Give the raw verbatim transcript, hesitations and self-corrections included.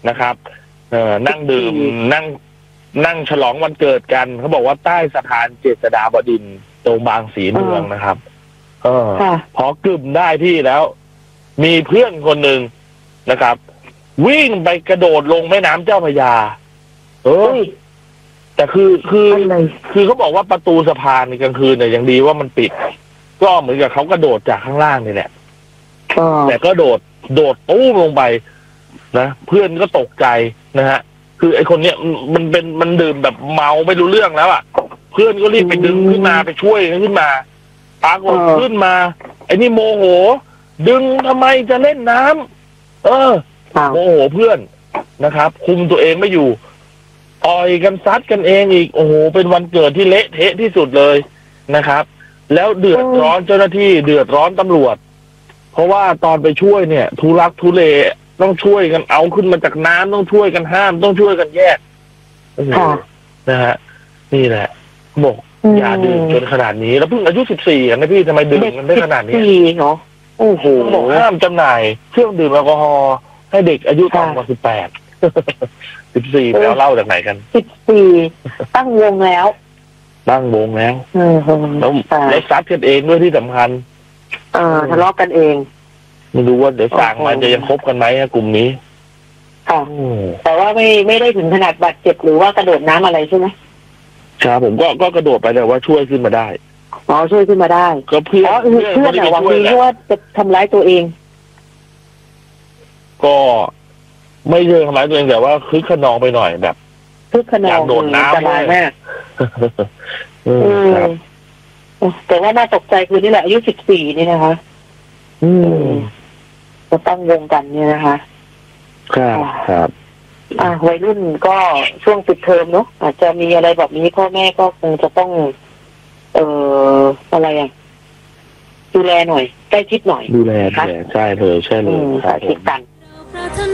นะครับเอ่อนั่งดื่มนั่งนั่งฉลองวันเกิดกันเขาบอกว่าใต้สะพานเจษฎาบดินทร์ตรงบางสีเมืองนะครับเออพอกึ่มได้ที่แล้ว มีเพื่อนคนหนึ่งนะครับ วิ่งไปกระโดดลงแม่น้ำเจ้าพระยาเออแต่คือคือคือเขาบอกว่าประตูสะพานในกลางคืนเนี่ยยังดีว่ามันปิดก็เหมือนกับเขากระโดดจากข้างล่างนี่แหละแต่ก็โดดโดดตู้มลงไปนะเพื่อนก็ตกใจนะฮะคือไอ้คนเนี้ยมันเป็นมันดื่มแบบเมาไม่รู้เรื่องแล้วอ่ะเพื่อนก็รีบไปดึงขึ้นมาไปช่วยขึ้นมาปรากฏขึ้นมาไอ้นี่โมโหดึงทำไมจะเล่นน้ำเออโมโหเพื่อนนะครับคุมตัวเองไม่อยู่ต่อยกันซัดกันเองอีกโอ้โหเป็นวันเกิดที่เละเทะที่สุดเลยนะครับแล้วเดือดร้อนเจ้าหน้าที่เดือดร้อนตำรวจเพราะว่าตอนไปช่วยเนี่ยทุลักทุเลต้องช่วยกันเอาขึ้นมาจากน้ำต้องช่วยกันห้ามต้องช่วยกันแยกนะฮะนี่แหละบอกอย่าดื่มจนขนาดนี้แล้วเพิ่งอายุสิบสี่กันนะพี่ทำไมดื่มกันได้ขนาดนี้เนาะโอ้โหบอกห้ามจำหน่ายเครื่องดื่มแอลกอฮอล์ให้เด็กอายุต่ำกว่าสิบแปดสิบสี่แล้วเล่าจากไหนกันสิบสี่ตั้งวงแล้วตั้งวงแล้วแล้วแล้วซัดกันเองด้วยที่สำคัญเออทะเลาะกันเองไม่รู้ว่าเดี๋ยวสั่งมันจะยังคบกันไหมกลุ่มนี้ค่ะแต่ว่าไม่ไม่ได้ถึงขนาดบาดเจ็บหรือว่ากระโดดน้ำอะไรใช่ไหมครับผมก็ก็กระโดดไปแต่ว่าช่วยขึ้นมาได้อ๋อช่วยขึ้นมาได้ก็เพื่อนเพื่อนหวังดีว่าจะทำร้ายตัวเองก็ไม่เชิงทำร้ายตัวเองแต่ว่าคึกขนองไปหน่อยแบบคึกขนองโดดน้ำเลยมากแต่ว่าน่าตกใจคือนี่แหละอายุสิบสี่นี่นะคะอืมจะตั้งวงกันเนี่ยนะคะครับครับอ่าวัยรุ่นก็ช่วงปิดเทอมเนาะอาจจะมีอะไรแบบนี้พ่อแม่ก็คงจะต้องเอ่ออะไรอ่ะดูแลหน่อยใกล้ชิดหน่อยดูแลใช่เลยใช่เลยครับ